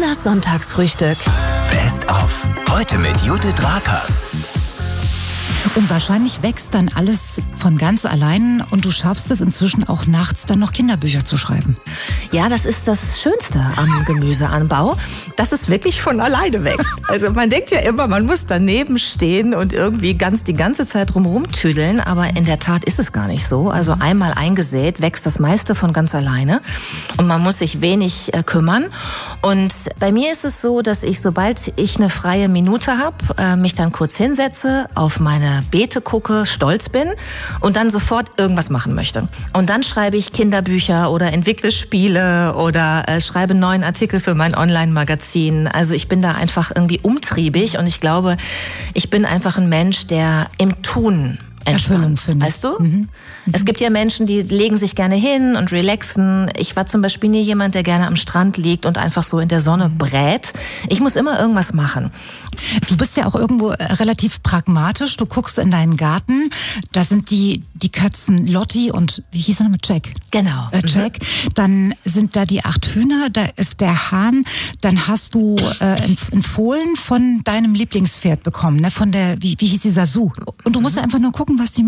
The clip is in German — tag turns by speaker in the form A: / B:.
A: Tinas Sonntagsfrühstück.
B: Best of. Heute mit Judith Rakers.
C: Und wahrscheinlich wächst dann alles von ganz allein und du schaffst es inzwischen auch nachts dann noch Kinderbücher zu schreiben.
A: Ja, das ist das Schönste am Gemüseanbau, dass es wirklich von alleine wächst. Also man denkt ja immer, man muss daneben stehen und irgendwie die ganze Zeit rumtüdeln, aber in der Tat ist es gar nicht so. Also einmal eingesät wächst das meiste von ganz alleine und man muss sich wenig kümmern. Und bei mir ist es so, dass ich, sobald ich eine freie Minute habe, mich dann kurz hinsetze, auf meine Beete gucke, stolz bin und dann sofort irgendwas machen möchte. Und dann schreibe ich Kinderbücher oder entwickle Spiele oder schreibe einen neuen Artikel für mein Online-Magazin. Also ich bin da einfach irgendwie umtriebig und ich glaube, ich bin einfach ein Mensch, der im Tun entspannt, weißt du? Es gibt ja Menschen, die legen sich gerne hin und relaxen. Ich war zum Beispiel nie jemand, der gerne am Strand liegt und einfach so in der Sonne brät. Ich muss immer irgendwas machen.
C: Du bist ja auch irgendwo relativ pragmatisch. Du guckst in deinen Garten, da sind die Katzen Lotti und, wie hieß er mit Jack?
A: Genau.
C: Jack. Dann sind da die 8 Hühner, da ist der Hahn. Dann hast du ein Fohlen von deinem Lieblingspferd bekommen, ne? Von der, wie hieß die, Sasu. Und du musst einfach nur gucken, was die